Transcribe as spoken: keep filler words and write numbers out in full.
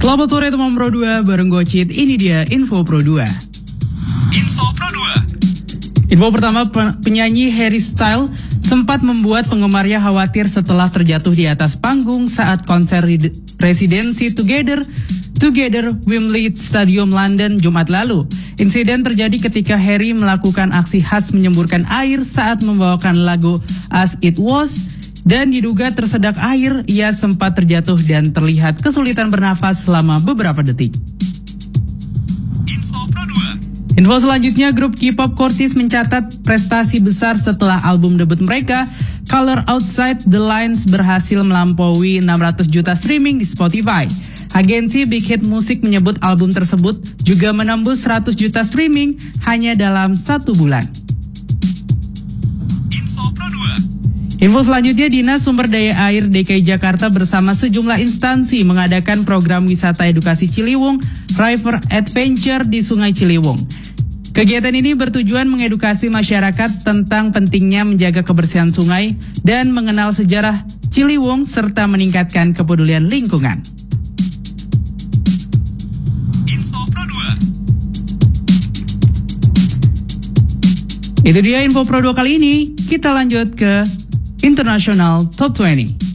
Selamat sore teman Pro dua, bareng gue Cid. Ini dia Info Pro dua. Info Pro dua. Info pertama, penyanyi Harry Styles sempat membuat penggemarnya khawatir setelah terjatuh di atas panggung saat konser residensi Together Together Wembley Stadium London Jumat lalu. Insiden terjadi ketika Harry melakukan aksi khas menyemburkan air saat membawakan lagu As It Was, dan diduga tersedak air, ia sempat terjatuh dan terlihat kesulitan bernafas selama beberapa detik. Info Pro dua. Info selanjutnya, grup K-pop Cortez mencatat prestasi besar setelah album debut mereka, Color Outside the Lines, berhasil melampaui enam ratus juta streaming di Spotify. Agensi Big Hit Music menyebut album tersebut juga menembus seratus juta streaming hanya dalam satu bulan. Info Pro dua. Info selanjutnya, Dinas Sumber Daya Air D K I Jakarta bersama sejumlah instansi mengadakan program wisata edukasi Ciliwung River Adventure di Sungai Ciliwung. Kegiatan ini bertujuan mengedukasi masyarakat tentang pentingnya menjaga kebersihan sungai dan mengenal sejarah Ciliwung serta meningkatkan kepedulian lingkungan. Info Pro dua. Itu dia Info Pro dua kali ini. Kita lanjut ke International Top dua puluh.